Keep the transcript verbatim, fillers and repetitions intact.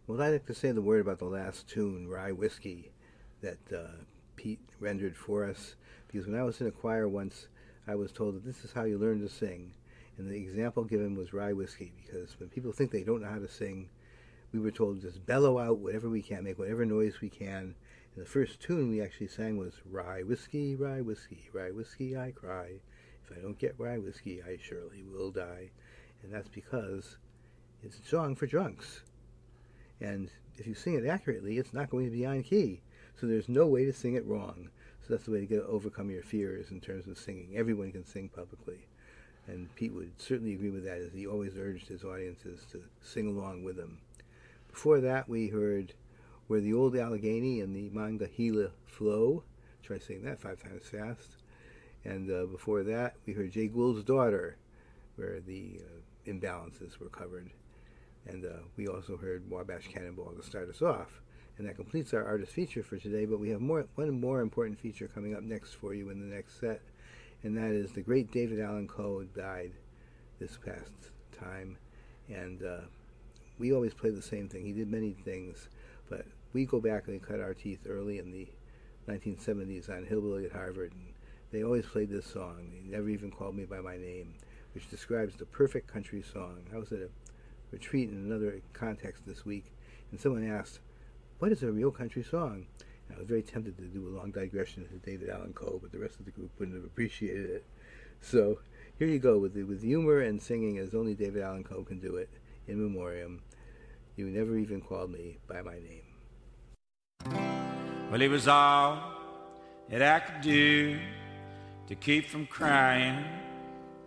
Well, I'd like to say the word about the last tune, Rye Whiskey, that uh, Pete rendered for us. Because when I was in a choir once, I was told that this is how you learn to sing. And the example given was Rye Whiskey, because when people think they don't know how to sing, we were told to just bellow out whatever we can, make whatever noise we can. And the first tune we actually sang was Rye Whiskey, Rye Whiskey, Rye Whiskey, I cry. If I don't get Rye Whiskey, I surely will die. And that's because it's a song for drunks. And if you sing it accurately, it's not going to be on key. So there's no way to sing it wrong. So that's the way to get overcome your fears in terms of singing. Everyone can sing publicly. And Pete would certainly agree with that, as he always urged his audiences to sing along with him. Before that, we heard Where the Old Allegheny and the Monongahela Flow. Try saying that five times fast. And uh, before that, we heard Jay Gould's Daughter, where the uh, imbalances were covered. And uh, we also heard Wabash Cannonball to start us off. And that completes our artist feature for today, but we have more, one more important feature coming up next for you in the next set, and that is the great David Allan Coe died this past time. And uh, we always play the same thing. He did many things, but we go back and we cut our teeth early in the nineteen seventies on Hillbilly at Harvard, and they always played this song. They never even called me by my name, which describes the perfect country song. I was at a retreat in another context this week, and someone asked, what is a real country song? And I was very tempted to do a long digression into David Allan Coe, but the rest of the group wouldn't have appreciated it. So here you go, with the, with humor and singing as only David Allan Coe can do it, in memoriam. You never even called me by my name. Well, it was all that I could do to keep from crying